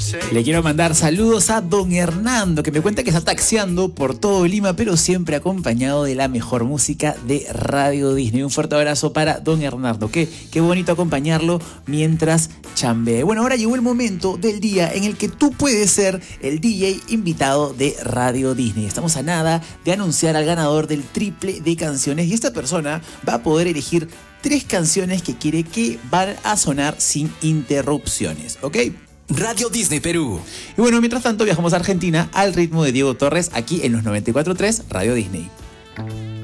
Le quiero mandar saludos a don Hernando, que me cuenta que está taxiando por todo Lima, pero siempre acompañado de la mejor música de Radio Disney. Un fuerte abrazo para don Hernando. Qué bonito acompañarlo mientras chambee. Bueno, ahora llegó el momento del día en el que tú puedes ser el DJ invitado de Radio Disney. Estamos a nada de anunciar al ganador del triple de canciones y esta persona va a poder elegir 3 canciones que quiere que van a sonar sin interrupciones, ¿ok? Radio Disney Perú. Y bueno, mientras tanto viajamos a Argentina al ritmo de Diego Torres aquí en los 94.3 Radio Disney.